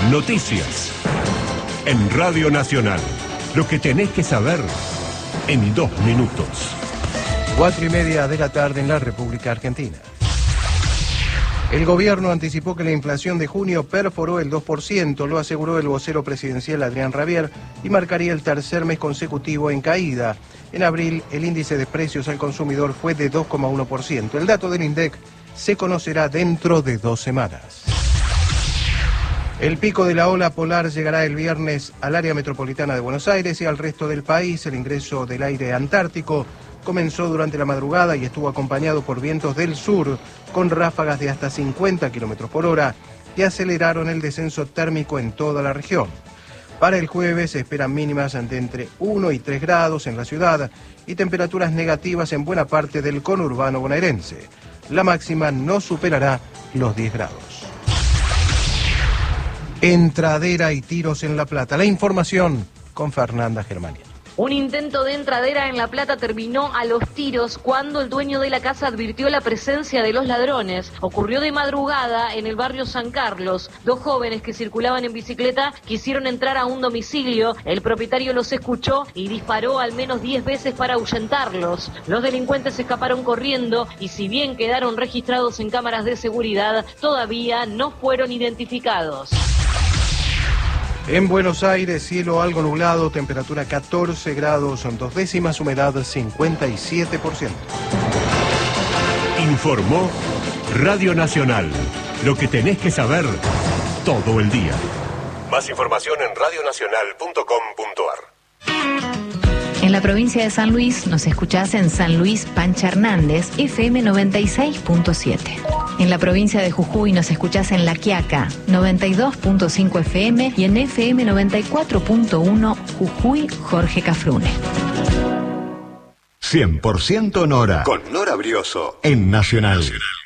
Noticias. En Radio Nacional. Lo que tenés que saber en 2 minutos. 4:30 de la tarde en la República Argentina. El gobierno anticipó que la inflación de junio perforó el 2%, lo aseguró el vocero presidencial Adrián Rabier, y marcaría el tercer mes consecutivo en caída. En abril, el índice de precios al consumidor fue de 2,1%. El dato del INDEC se conocerá dentro de 2 semanas. El pico de la ola polar llegará el viernes al área metropolitana de Buenos Aires y al resto del país. El ingreso del aire antártico comenzó durante la madrugada y estuvo acompañado por vientos del sur con ráfagas de hasta 50 km por hora que aceleraron el descenso térmico en toda la región. Para el jueves se esperan mínimas de entre 1 y 3 grados en la ciudad y temperaturas negativas en buena parte del conurbano bonaerense. La máxima no superará los 10 grados. Entradera y tiros en La Plata. La información con Fernanda Germania. Un intento de entradera en La Plata terminó a los tiros cuando el dueño de la casa advirtió la presencia de los ladrones. Ocurrió de madrugada en el barrio San Carlos. 2 jóvenes que circulaban en bicicleta quisieron entrar a un domicilio. El propietario los escuchó y disparó al menos 10 veces para ahuyentarlos. Los delincuentes escaparon corriendo y si bien quedaron registrados en cámaras de seguridad, todavía no fueron identificados. En Buenos Aires, cielo algo nublado, temperatura 14 grados, 2 décimas, humedad 57%. Informó Radio Nacional. Lo que tenés que saber todo el día. Más información en radionacional.com.ar. En la provincia de San Luis nos escuchás en San Luis Pancha Hernández, FM 96.7. En la provincia de Jujuy nos escuchás en La Quiaca, 92.5 FM y en FM 94.1 Jujuy Jorge Cafrune. 100% Nora. Con Nora Brioso. En Nacional.